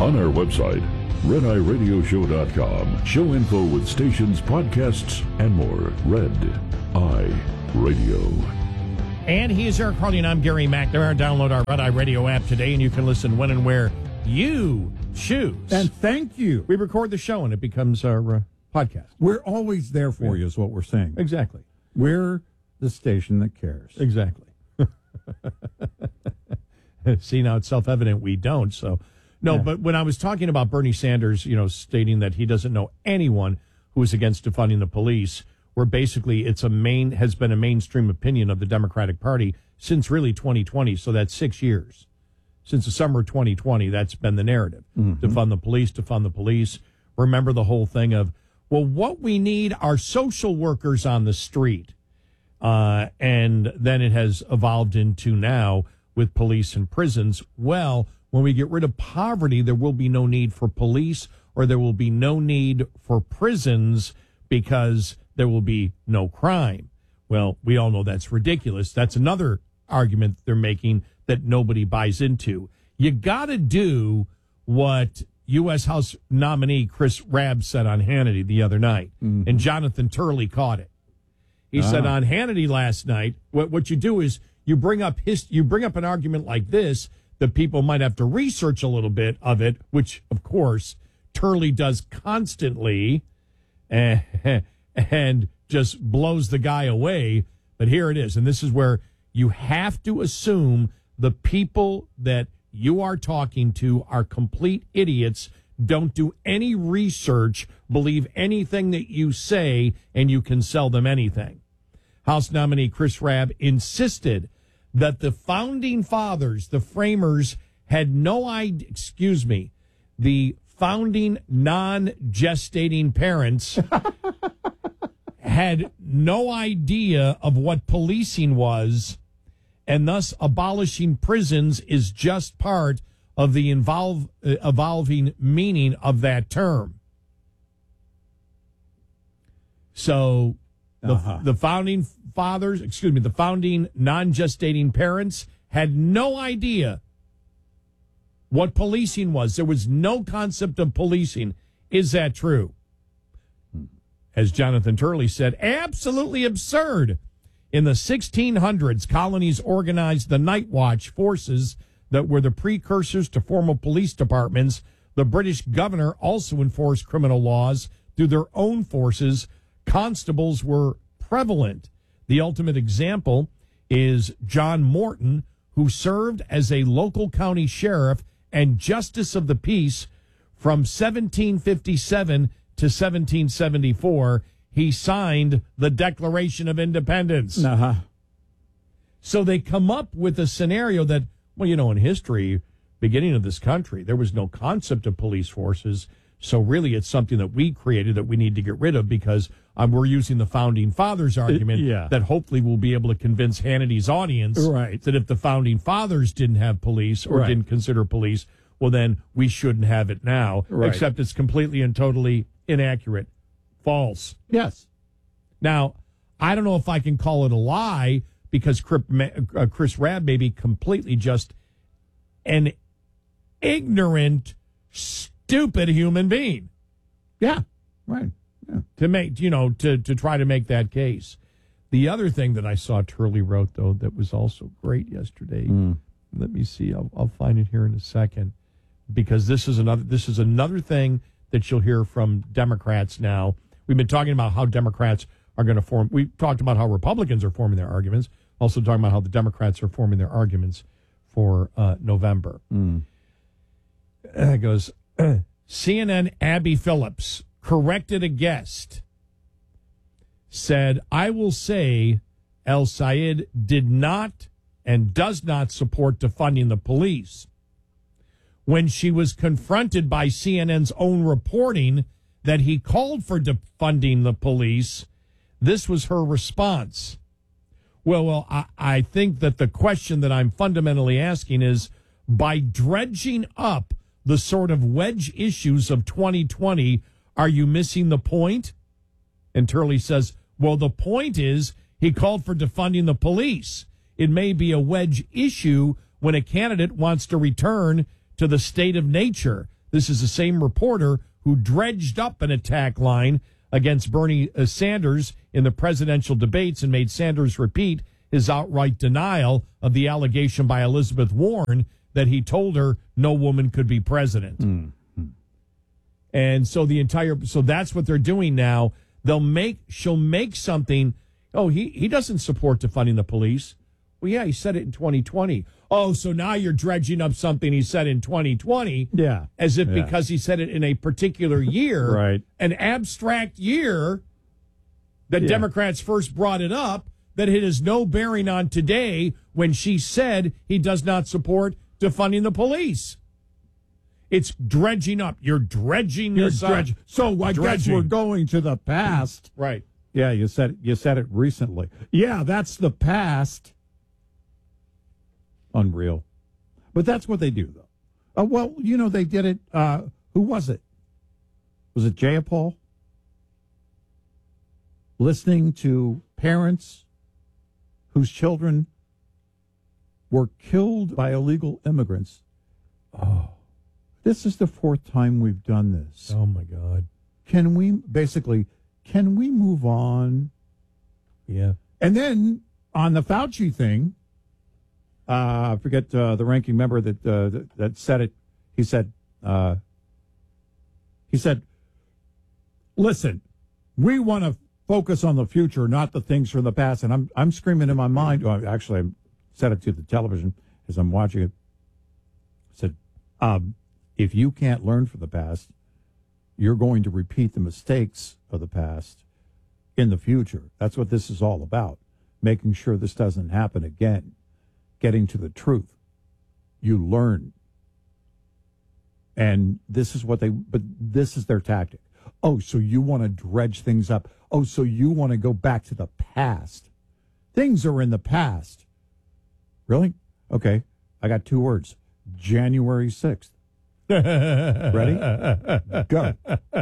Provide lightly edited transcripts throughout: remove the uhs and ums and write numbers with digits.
On our website, RedEyeRadioShow.com. Show info with stations, podcasts, and more. Red Eye Radio. And he is Eric Harley, and I'm Gary McNamara. Download our Red Eye Radio app today, and you can listen when and where you choose. And thank you. We record the show, and it becomes our podcast. We're always there for you, is what we're saying. Exactly. We're the station that cares. Exactly. See, now it's self-evident we don't. So, no, But when I was talking about Bernie Sanders, stating that he doesn't know anyone who is against defunding the police, where basically has been a mainstream opinion of the Democratic Party since really 2020. So that's 6 years. Since the summer of 2020, that's been the narrative. Mm-hmm. Defund the police. Remember the whole thing of, well, what we need are social workers on the street. And then it has evolved into now with police and prisons. Well, when we get rid of poverty, there will be no need for police, or there will be no need for prisons because there will be no crime. Well, we all know that's ridiculous. That's another argument they're making that nobody buys into. You got to do what U.S. House nominee Chris Rabb said on Hannity the other night, and Jonathan Turley caught it. He said on Hannity last night, what you do is you bring up an argument like this that people might have to research a little bit of it, which, of course, Turley does constantly, and just blows the guy away. But here it is, and this is where you have to assume the people that you are talking to are complete idiots. Don't do any research, believe anything that you say, and you can sell them anything. House nominee Chris Rabb insisted that the founding fathers, the framers, had no idea, the founding non-gestating parents had no idea of what policing was, and thus abolishing prisons is just part of the evolving meaning of that term. So the founding fathers, the founding non-gestating parents had no idea what policing was. There was no concept of policing. Is that true? As Jonathan Turley said, absolutely absurd. In the 1600s, colonies organized the Night Watch forces that were the precursors to formal police departments. The British governor also enforced criminal laws through their own forces. Constables were prevalent. The ultimate example is John Morton, who served as a local county sheriff and justice of the peace from 1757 to 1774. He signed the Declaration of Independence. So they come up with a scenario that, in history, beginning of this country, there was no concept of police forces. So really, it's something that we created that we need to get rid of because we're using the founding fathers argument that hopefully we'll be able to convince Hannity's audience that if the founding fathers didn't have police or didn't consider police, well, then we shouldn't have it now, except it's completely and totally inaccurate. False. Yes. Now, I don't know if I can call it a lie because Chris Rabb may be completely just an ignorant, stupid human being. Yeah. Right. Yeah. To make, to try to make that case. The other thing that I saw Turley wrote, though, that was also great yesterday. Let me see. I'll find it here in a second, because this is another thing that you'll hear from Democrats now. We've been talking about how Democrats are going to form. We talked about how Republicans are forming their arguments. Also talking about how the Democrats are forming their arguments for November. It goes, CNN Abby Phillips corrected a guest, said, I will say El Sayed did not and does not support defunding the police. When she was confronted by CNN's own reporting that he called for defunding the police, this was her response. Well, I think that the question that I'm fundamentally asking is, by dredging up the sort of wedge issues of 2020, are you missing the point? And Turley says, well, the point is he called for defunding the police. It may be a wedge issue when a candidate wants to return to the state of nature. This is the same reporter who dredged up an attack line against Bernie Sanders in the presidential debates and made Sanders repeat his outright denial of the allegation by Elizabeth Warren that he told her no woman could be president. Mm-hmm. And so so that's what they're doing now. She'll make something. Oh, he doesn't support defunding the police. Well, yeah, he said it in 2020. Oh, so now you're dredging up something he said in 2020. Yeah. As if because he said it in a particular year, right, an abstract year that Democrats first brought it up, that it has no bearing on today when she said he does not support defunding the police. It's dredging up. You're dredging this up. So I guess we're going to the past. Right. Yeah, you said it recently. Yeah, that's the past. Unreal. But that's what they do, though. Well, they did it. Who was it? Was it Jayapal? Listening to parents whose children were killed by illegal immigrants. Oh, this is the fourth time we've done this. Oh, my God. Can we move on? Yeah. And then on the Fauci thing, I forget the ranking member that said it. He said, listen, we want to focus on the future, not the things from the past. And I'm screaming in my mind. Well, actually, I said it to the television as I'm watching it. I said, if you can't learn from the past, you're going to repeat the mistakes of the past in the future. That's what this is all about, making sure this doesn't happen again, getting to the truth. You learn. And this is but this is their tactic. Oh, so you want to dredge things up. Oh, so you want to go back to the past. Things are in the past. Really? Okay. I got 2 words. January 6th. Ready? Go.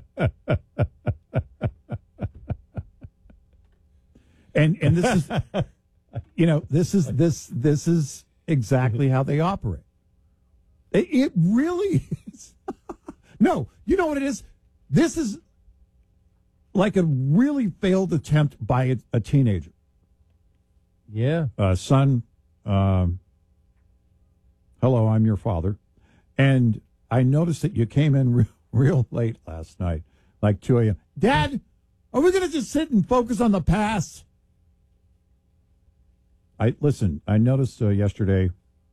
And this is this is exactly how they operate. It really is. No, you know what it is? This is like a really failed attempt by a teenager. Yeah. Son, hello, I'm your father. And I noticed that you came in real late last night, like 2 a.m. Dad, are we going to just sit and focus on the past? I noticed yesterday,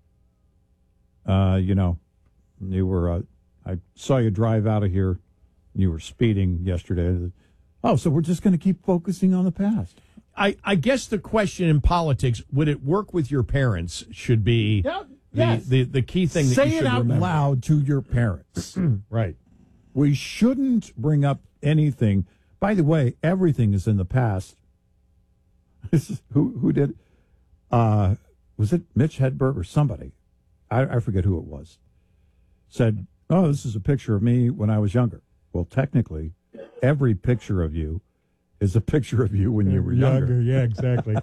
you were, I saw you drive out of here. You were speeding yesterday. Oh, so we're just going to keep focusing on the past. I guess the question in politics, would it work with your parents, should be the key thing that Say you should it out remember. loud to your parents. Right. We shouldn't bring up anything. By the way, everything is in the past. This is, who did it? Was it Mitch Hedberg or somebody? I forget who it was. Said, oh, this is a picture of me when I was younger. Well, technically, every picture of you is a picture of you when you were younger. Yeah, exactly.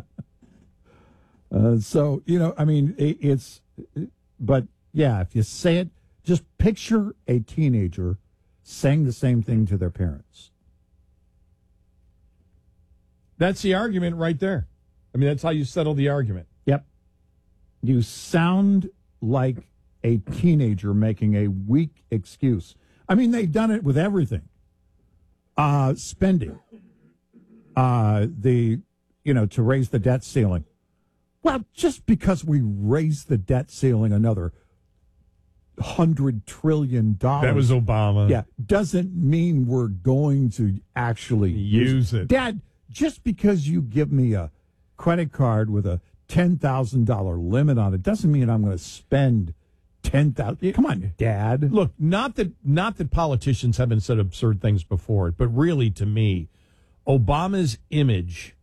So, but yeah, if you say it, just picture a teenager saying the same thing to their parents. That's the argument right there. I mean, that's how you settle the argument. Yep. You sound like a teenager making a weak excuse. I mean, they've done it with everything. Spending. To raise the debt ceiling. Well, just because we raised the debt ceiling another $100 trillion. That was Obama. Yeah. Doesn't mean we're going to actually use it. Dad, just because you give me a credit card with a $10,000 limit on it doesn't mean I'm going to spend $10,000. Come on, Dad. Look, not that politicians haven't said absurd things before, but really, to me, Obama's image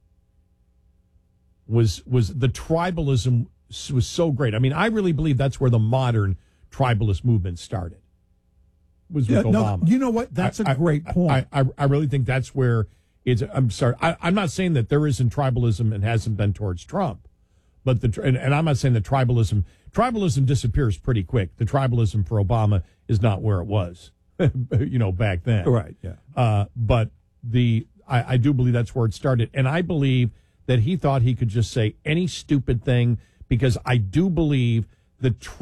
was the tribalism was so great. I mean, I really believe that's where the modern tribalist movement started. Was with Obama. No, you know what? That's a great point. I really think that's where it's. I'm sorry. I'm not saying that there isn't tribalism and hasn't been towards Trump, But and I'm not saying that tribalism disappears pretty quick. The tribalism for Obama is not where it was, back then. Right. Yeah. But I do believe that's where it started, and I believe that he thought he could just say any stupid thing because I do believe the